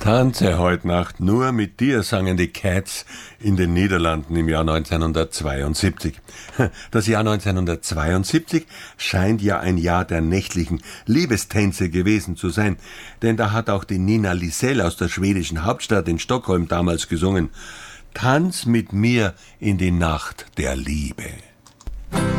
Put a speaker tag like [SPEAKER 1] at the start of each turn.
[SPEAKER 1] Tanze heut Nacht nur mit dir, sangen die Cats in den Niederlanden im Jahr 1972. Das Jahr 1972 scheint ja ein Jahr der nächtlichen Liebestänze gewesen zu sein, denn da hat auch die Nina Lisell aus der schwedischen Hauptstadt in Stockholm damals gesungen: Tanz mit mir in die Nacht der Liebe.